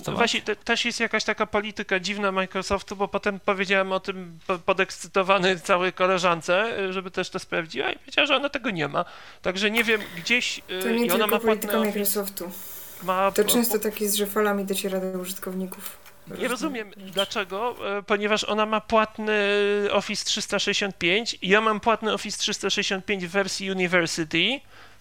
testować? Właśnie też jest jakaś taka polityka dziwna Microsoftu, bo potem powiedziałem o tym podekscytowany całej koleżance, żeby też to sprawdziła i powiedziała, że ona tego nie ma. Także nie wiem, gdzieś To nie i ona tylko ma płatny polityka Office, Microsoftu. ma To często tak jest, że falami dociera do użytkowników. nie rozumiem dlaczego, ponieważ ona ma płatny Office 365, ja mam płatny Office 365 w wersji University.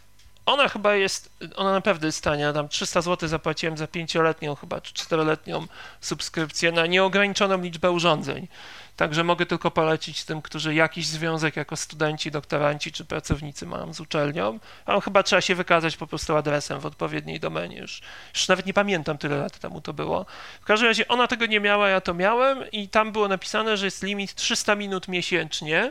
Ona naprawdę jest tania, tam 300 zł zapłaciłem za 5-letnią chyba, czy 4-letnią subskrypcję na nieograniczoną liczbę urządzeń. Także mogę tylko polecić tym, którzy jakiś związek jako studenci, doktoranci czy pracownicy mają z uczelnią. A chyba trzeba się wykazać po prostu adresem w odpowiedniej domenie. Już nawet nie pamiętam, tyle lat temu to było. W każdym razie ona tego nie miała, ja to miałem i tam było napisane, że jest limit 300 minut miesięcznie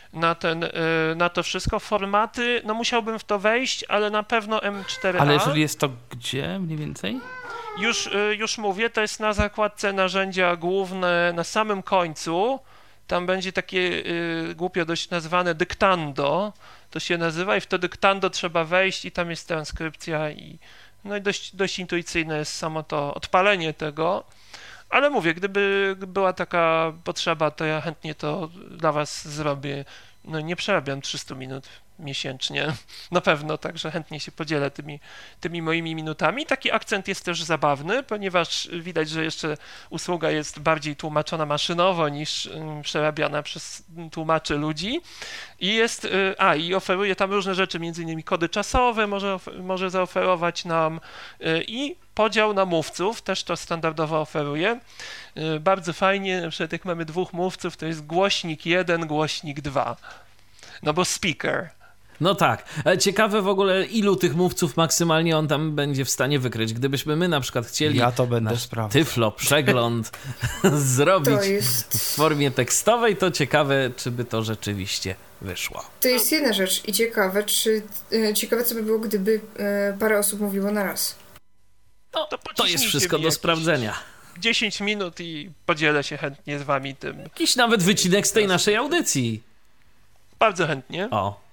na to wszystko. Formaty, no musiałbym w to wejść, ale na pewno M4A. Ale jeżeli jest to gdzie mniej więcej? Już mówię, to jest na zakładce narzędzia główne na samym końcu. Tam będzie takie głupio dość nazwane dyktando, to się nazywa i w to dyktando trzeba wejść i tam jest transkrypcja no i dość intuicyjne jest samo to odpalenie tego. Ale mówię, gdyby była taka potrzeba, to ja chętnie to dla was zrobię. No nie przerabiam 300 minut miesięcznie, na pewno, także chętnie się podzielę tymi moimi minutami. Taki akcent jest też zabawny, ponieważ widać, że jeszcze usługa jest bardziej tłumaczona maszynowo niż przerabiana przez tłumaczy ludzi i oferuje tam różne rzeczy, między innymi kody czasowe może zaoferować nam i podział na mówców, też to standardowo oferuje. Bardzo fajnie, na przykład jak mamy dwóch mówców, to jest głośnik 1, głośnik 2. No bo speaker. No tak. Ciekawe w ogóle, ilu tych mówców maksymalnie on tam będzie w stanie wykryć. Gdybyśmy my na przykład chcieli ja to będę sprawdzał. Tyflo przegląd zrobić w formie tekstowej, to ciekawe, czy by to rzeczywiście wyszło. To jest jedna rzecz i ciekawe co by było, gdyby parę osób mówiło na raz. No, to jest wszystko do sprawdzenia. 10 minut i podzielę się chętnie z wami tym. Jakiś nawet wycinek z tej naszej audycji. Bardzo chętnie. O.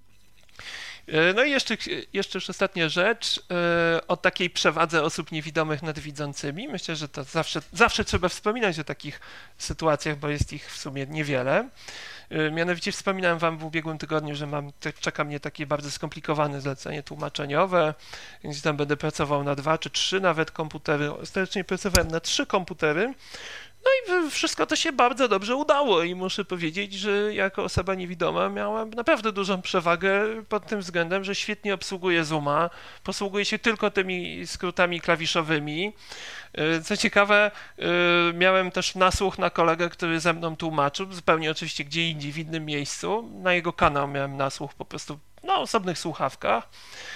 No i jeszcze już ostatnia rzecz o takiej przewadze osób niewidomych nad widzącymi. Myślę, że to zawsze trzeba wspominać o takich sytuacjach, bo jest ich w sumie niewiele. Mianowicie wspominałem wam w ubiegłym tygodniu, że czeka mnie takie bardzo skomplikowane zlecenie tłumaczeniowe, więc tam będę pracował na 2 czy 3 nawet komputery. Ostatecznie pracowałem na 3 komputery. No i wszystko to się bardzo dobrze udało i muszę powiedzieć, że jako osoba niewidoma miałem naprawdę dużą przewagę pod tym względem, że świetnie obsługuję Zooma, posługuję się tylko tymi skrótami klawiszowymi. Co ciekawe, miałem też nasłuch na kolegę, który ze mną tłumaczył, zupełnie oczywiście gdzie indziej, w innym miejscu. Na jego kanał miałem nasłuch po prostu na osobnych słuchawkach.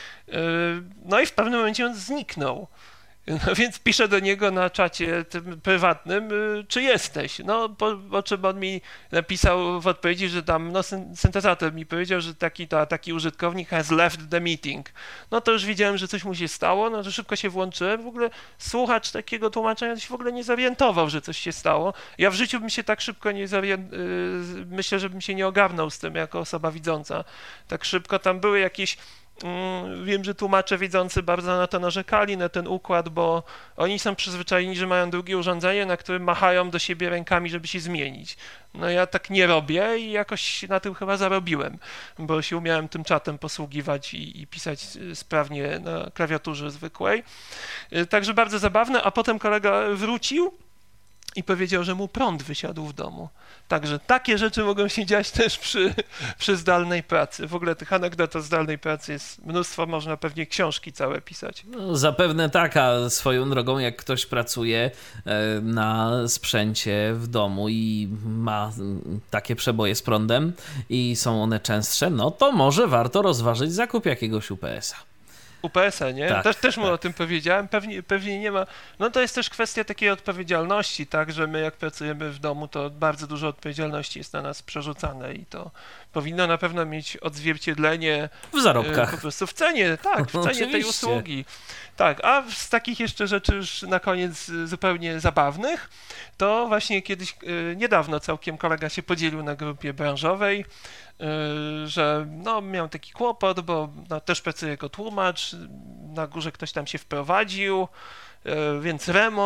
No i w pewnym momencie on zniknął. No więc piszę do niego na czacie tym prywatnym, czy jesteś? No, po czym on mi napisał w odpowiedzi, że tam, no, syntezator mi powiedział, że taki użytkownik has left the meeting. No to już wiedziałem, że coś mu się stało, no to szybko się włączyłem. W ogóle słuchacz takiego tłumaczenia się w ogóle nie zorientował, że coś się stało. Ja w życiu bym się tak szybko nie zorientował, myślę, że bym się nie ogarnął z tym jako osoba widząca. Tak szybko tam były jakieś. Wiem, że tłumacze widzący bardzo na to narzekali, na ten układ, bo oni są przyzwyczajeni, że mają drugie urządzenie, na którym machają do siebie rękami, żeby się zmienić. No ja tak nie robię i jakoś na tym chyba zarobiłem, bo się umiałem tym czatem posługiwać i pisać sprawnie na klawiaturze zwykłej. Także bardzo zabawne, a potem kolega wrócił i powiedział, że mu prąd wysiadł w domu. Także takie rzeczy mogą się dziać też przy zdalnej pracy. W ogóle tych anegdot o zdalnej pracy jest mnóstwo, można pewnie książki całe pisać. No, zapewne taka swoją drogą, jak ktoś pracuje na sprzęcie w domu i ma takie przeboje z prądem i są one częstsze, no to może warto rozważyć zakup jakiegoś UPS-a. UPS-a, nie? Tak, też mu o tym powiedziałem, pewnie nie ma. No to jest też kwestia takiej odpowiedzialności, tak, że my jak pracujemy w domu, to bardzo dużo odpowiedzialności jest na nas przerzucane i to powinno na pewno mieć odzwierciedlenie w zarobkach. Po prostu w cenie, tak, w cenie tej Oczywiście. usługi. Tak, a z takich jeszcze rzeczy już na koniec zupełnie zabawnych, to właśnie kiedyś, niedawno całkiem kolega się podzielił na grupie branżowej, że no, miał taki kłopot, bo no, też pracuje jako tłumacz, na górze ktoś tam się wprowadził, więc remont